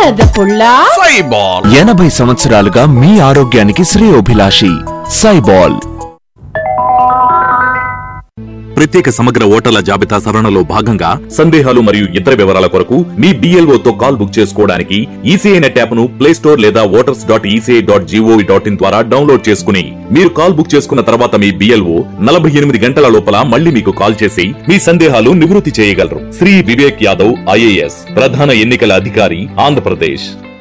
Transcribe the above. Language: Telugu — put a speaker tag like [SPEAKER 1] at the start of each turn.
[SPEAKER 1] బురద
[SPEAKER 2] సైబాల్ 80 సంవత్సరాలుగా మీ ఆరోగ్యానికి శ్రేయోభిలాషి సైబాల్.
[SPEAKER 3] ప్రత్యేక సమగ్ర ఓటర్ల జాబితా సవరణలో భాగంగా సందేహాలు మరియు ఇతర వివరాల కొరకు మీ BLO తో కాల్ బుక్ చేసుకోవడానికి ఈసీఐ నెట్ యాప్ ను ప్లే స్టోర్ లేదా voters.eci.gov.in ద్వారా డౌన్లోడ్ చేసుకుని మీరు కాల్ బుక్ చేసుకున్న తర్వాత మీ BLO 48 గంటల లోపల మళ్ళీ మీకు కాల్ చేసి మీ సందేహాలు నివృత్తి చేయగలరు. శ్రీ వివేక్ యాదవ్ IAS, ప్రధాన ఎన్నికల అధికారి, ఆంధ్రప్రదేశ్.